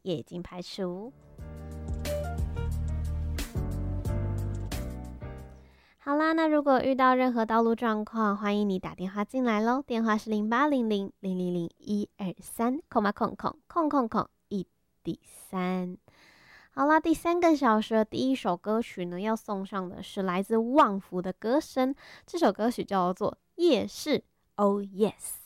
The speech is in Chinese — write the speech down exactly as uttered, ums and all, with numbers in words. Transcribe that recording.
也已经排除。好啦，那如果遇到任何道路状况，欢迎你打电话进来咯，电话是零八零零零零零一二三，空嘛空空空空空一第三。好啦，第三个小时的第一首歌曲呢，要送上的是来自旺福的歌声，这首歌曲叫做《夜市》。Oh yes。